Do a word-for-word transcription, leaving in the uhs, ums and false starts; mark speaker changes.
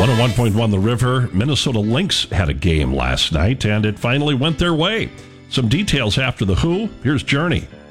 Speaker 1: one oh one point one The River. Minnesota Lynx had a game last night, and it finally went their way. Some details after the Who. Here's Journey.